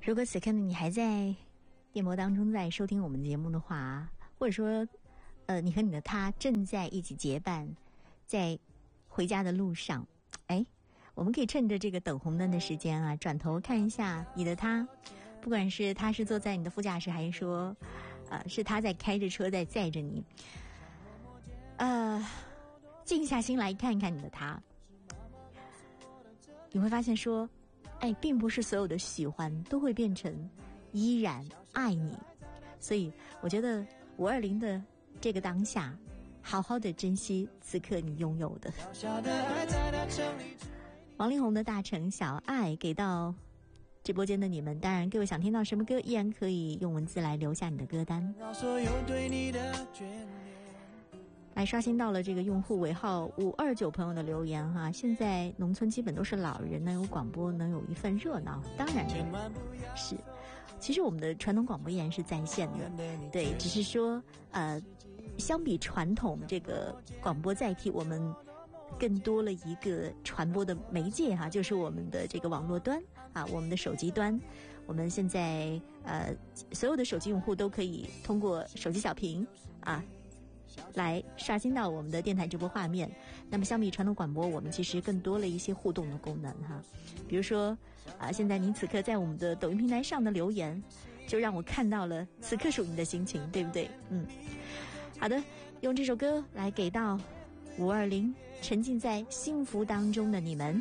如果此刻呢你还在电波当中在收听我们节目的话，或者说你和你的他正在一起结伴在回家的路上，我们可以趁着这个等红灯的时间啊，转头看一下你的他，不管是他是坐在你的副驾驶，还是说是他在开着车在载着你，静下心来看一看你的他，你会发现说并不是所有的喜欢都会变成依然爱你。所以我觉得520的这个当下，好好的珍惜此刻你拥有的。王力宏的大城小爱给到直播间的你们，当然各位想听到什么歌依然可以用文字来留下你的歌单。来刷新到了这个用户尾号529朋友的留言哈，现在农村基本都是老人，能有广播能有一份热闹，当然是，其实我们的传统广播依然是在线的，对，只是说相比传统这个广播载体，我们更多了一个传播的媒介哈，就是我们的这个网络端啊，我们的手机端。我们现在所有的手机用户都可以通过手机小屏啊来刷新到我们的电台直播画面。那么相比传统广播，我们其实更多了一些互动的功能哈，比如说现在您此刻在我们的抖音平台上的留言，就让我看到了此刻属于你的心情，对不对？好的，用这首歌来给到520沉浸在幸福当中的你们。